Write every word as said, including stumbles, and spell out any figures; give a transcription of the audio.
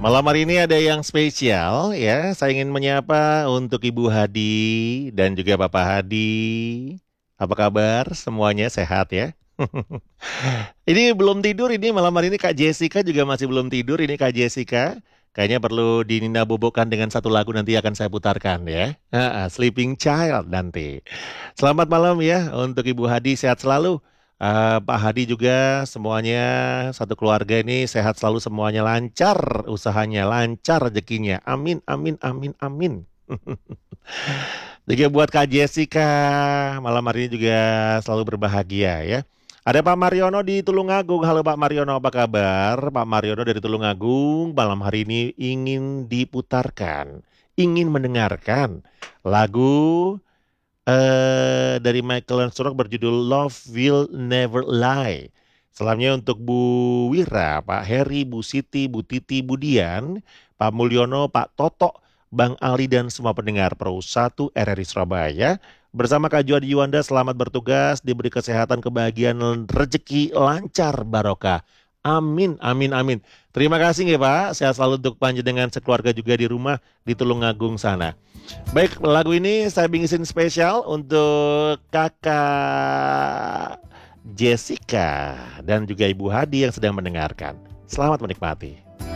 Malam hari ini ada yang spesial ya. Saya ingin menyapa untuk Ibu Hadi dan juga Bapak Hadi. Apa kabar? Semuanya sehat ya? Ini belum tidur ini malam hari ini Kak Jessica juga masih belum tidur ini Kak Jessica. Kayaknya perlu dinina bobokan dengan satu lagu nanti akan saya putarkan ya. Ah, ah, Sleeping Child nanti. Selamat malam ya untuk Ibu Hadi sehat selalu. Eh, Pak Hadi juga semuanya satu keluarga ini sehat selalu semuanya lancar usahanya lancar rezekinya. Amin amin amin amin. Juga buat Kak Jessica malam hari ini juga selalu berbahagia ya. Ada Pak Mariono di Tulungagung. Halo Pak Mariono, apa kabar? Pak Mariono dari Tulungagung malam hari ini ingin diputarkan, ingin mendengarkan lagu eh dari Michael Armstrong berjudul Love Will Never Lie. Salamnya untuk Bu Wira, Pak Heri, Bu Siti, Bu Titi, Bu Dian, Pak Mulyono, Pak Toto, Bang Ali dan semua pendengar Pro satu R R I Surabaya. Bersama Kak Juadi Yuwanda selamat bertugas, diberi kesehatan, kebahagiaan, rezeki, lancar, barokah. Amin, amin, amin. Terima kasih ya Pak, sehat selalu untuk panjenengan sekeluarga juga di rumah di Tulungagung sana. Baik, lagu ini saya bingkisin spesial untuk kakak Jessica dan juga Ibu Hadi yang sedang mendengarkan. Selamat menikmati.